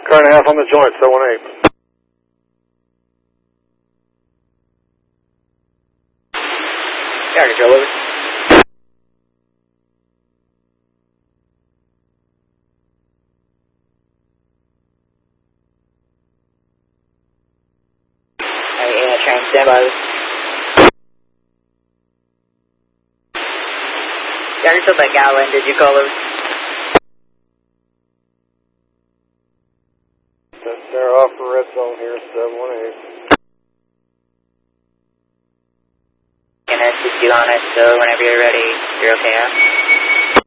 Car and a half on the joint, 718. Car control, over. Train standby. Car control by Gowan, did you call over? They're off for red zone here, 718. And SC2 on it, so whenever you're ready, you're okay, huh?